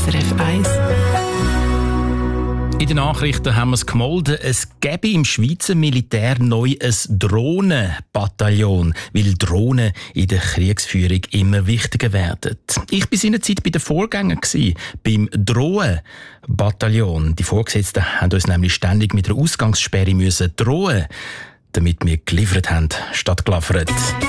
SRF 1. In den Nachrichten haben wir es gemolden, es gäbe im Schweizer Militär neu ein Drohnenbataillon, weil Drohnen in der Kriegsführung immer wichtiger werden. Ich war seinerzeit bei den Vorgängern, beim Drohnenbataillon. Die Vorgesetzten haben uns nämlich ständig mit einer Ausgangssperre drohen, damit wir geliefert haben, statt geliefert.